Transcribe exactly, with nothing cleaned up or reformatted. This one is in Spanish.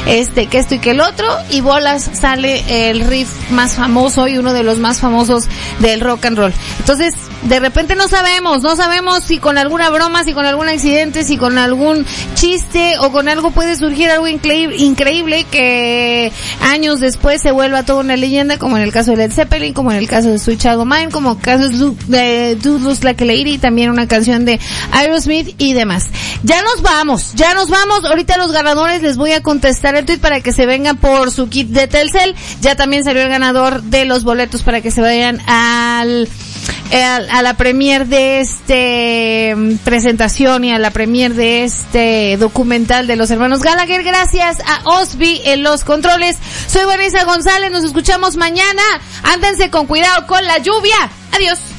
este, que esto y que el otro, y bolas sale el riff más famoso y uno de los más famosos del rock and roll. Entonces, de repente no sabemos, no sabemos si con alguna broma, si con algún accidente, si con algún chiste o con algo puede surgir algo increíble, increíble que años después se vuelva toda una leyenda, como en el caso de Led Zeppelin, como en el caso de Sweet Child O' Mine, como casos de Dude Looks Like a Lady, también una canción de Aerosmith y demás. Ya nos vamos, ya nos vamos. Ahorita a los ganadores les voy a contestar el tweet para que se vengan por su kit de Telcel. Ya también salió el ganador de los boletos para que se vayan al a la premier de este presentación y a la premier de este documental de los hermanos Gallagher. Gracias a Osby en los controles. Soy Vanessa González, nos escuchamos mañana. Ándense con cuidado con la lluvia. Adiós.